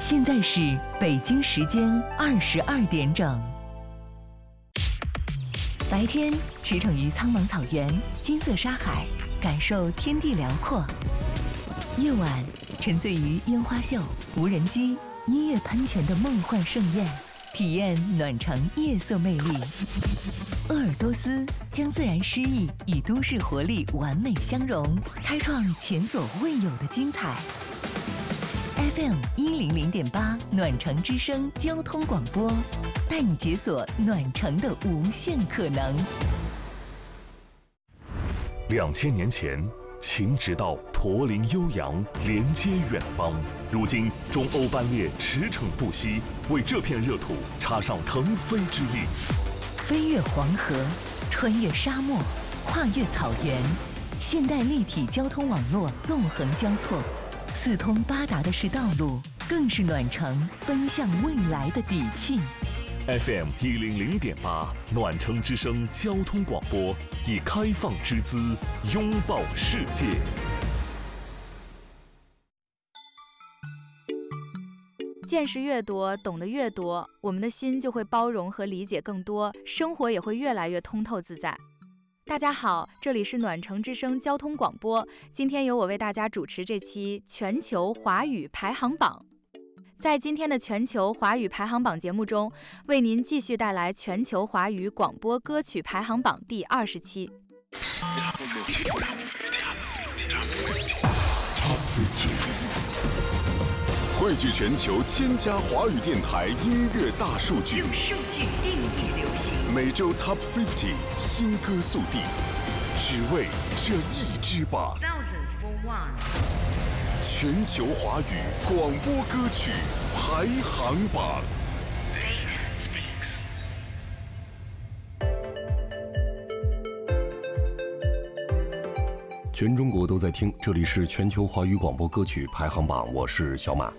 现在是北京时间22点整。白天驰骋于苍茫草原、金色沙海，感受天地辽阔；夜晚沉醉于烟花秀、无人机、音乐喷泉的梦幻盛宴，体验暖城夜色魅力。鄂尔多斯将自然诗意与都市活力完美相融，开创前所未有的精彩。FM 100.8暖城之声交通广播，带你解锁暖城的无限可能。 2000年前，秦直道驼铃悠扬，连接远方。如今，中欧班列驰骋不息，为这片热土插上腾飞之翼。 飞越黄河，穿越沙漠，跨越草原，现代立体交通网络纵横交错。四通八达的是道路，更是暖城奔向未来的底气。 FM 100.8暖城之声交通广播，以开放之姿拥抱世界。 见识越多，懂得越多，我们的心就会包容和理解更多，生活也会越来越通透自在。大家好，这里是暖城之声交通广播，今天由我为大家主持这期全球华语排行榜。在今天的全球华语排行榜节目中，为您继续带来全球华语广播歌曲排行榜第20期。 汇聚全球1000家华语电台音乐大数据， 用数据定义流行。 每周 Top 50新歌速递，只为这一支榜。全球华语广播歌曲排行榜。 全中国都在听，这里是全球华语广播歌曲排行榜，我是小马。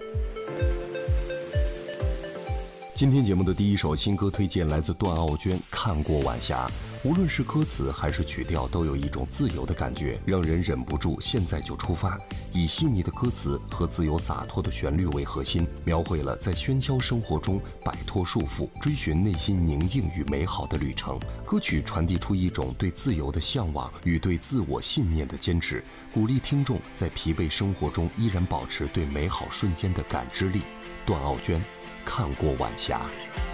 今天节目的第一首新歌推荐来自段奥娟，《看过晚霞》。无论是歌词还是曲调，都有一种自由的感觉，让人忍不住现在就出发。以细腻的歌词和自由洒脱的旋律为核心，描绘了在喧嚣生活中摆脱束缚，追寻内心宁静与美好的旅程。歌曲传递出一种对自由的向往与对自我信念的坚持，鼓励听众在疲惫生活中依然保持对美好瞬间的感知力。段奥娟，看过晚霞。